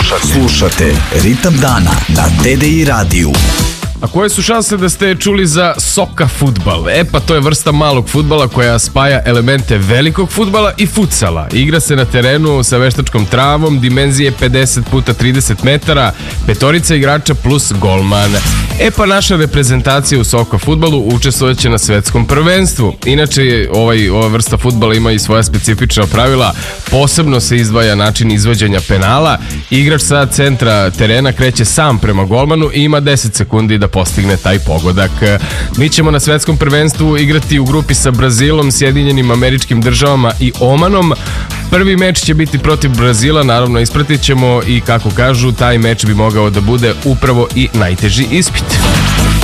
Slušate Ritam dana na TDI radiju. A koje su šanse da ste čuli za soka fudbal? Pa to je vrsta malog fudbala koja spaja elemente velikog fudbala i futsala. Igra se na terenu sa veštačkom travom, dimenzije 50 puta 30 metara, petorica igrača plus golman. Pa naša reprezentacija u soka fudbalu učestvojeće na svetskom prvenstvu. Inače, ova vrsta fudbala ima i svoja specifična pravila. Posebno se izdvaja način izvođenja penala. Igrač sa centra terena kreće sam prema golmanu i ima 10 sekundi da postigne taj pogodak. Mi ćemo na svetskom prvenstvu igrati u grupi sa Brazilom, Sjedinjenim Američkim Državama i Omanom. Prvi meč će biti protiv Brazila, naravno ispratit ćemo i kako kažu, taj meč bi mogao da bude upravo i najteži ispit.